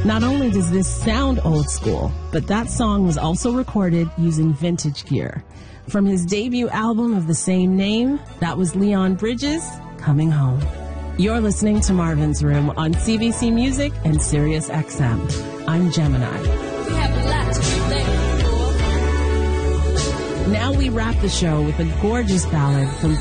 Not only does this sound old school, but that song was also recorded using vintage gear. From his debut album of the same name, that was Leon Bridges, Coming Home. You're listening to Marvin's Room on CBC Music and Sirius XM. I'm Gemini. We have a lot to be thankful for. Now we wrap the show with a gorgeous ballad from